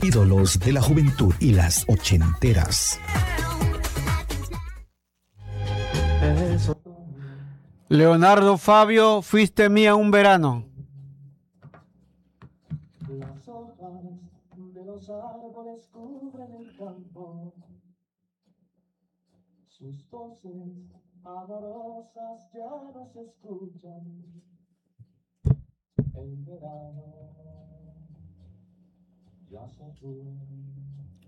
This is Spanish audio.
Ídolos de la juventud y las ochenteras. Leonardo Fabio, fuiste mía un verano. Las hojas de los árboles cubren el campo, sus voces amorosas ya no se escuchan. El verano ya se fue.